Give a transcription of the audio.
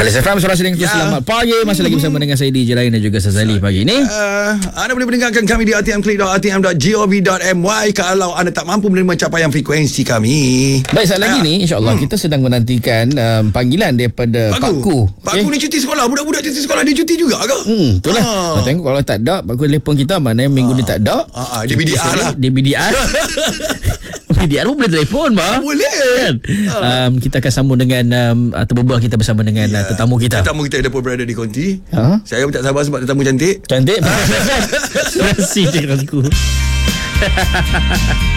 Malaysia FM, Suara Siling. Selamat pagi. Masih lagi bersama dengan saya DJ Lain dan juga Sazali pagi ni. Anda boleh mendengarkan kami di rtmclick.rtm.gov.my kalau anda tak mampu menerima capaian frekuensi kami. Baik, saat lagi ni insyaAllah kita sedang menantikan panggilan daripada Pak Ku. Pak Ku ni cuti sekolah. Budak-budak cuti sekolah dia cuti juga ke? Itulah. Tengok kalau tak ada, Pak Ku telefon kita, mana minggu ni tak ada. Dia BDR lah. Dia BDR. BDR pun boleh telefon, bah. Boleh kan? Kita akan sambung dengan atau berbual kita bersama dengan tetamu kita. Tetamu kita dapat berada di konti. Saya pun tak sabar sebab tetamu cantik. Terima kasih dengan aku.